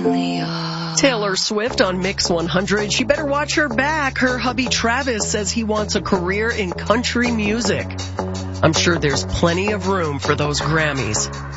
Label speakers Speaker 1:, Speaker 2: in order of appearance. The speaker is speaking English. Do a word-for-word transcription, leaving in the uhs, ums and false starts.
Speaker 1: Taylor Swift on Mix one hundred. She better watch her back. Her hubby Travis says he wants a career in country music. I'm sure there's plenty of room for those Grammys.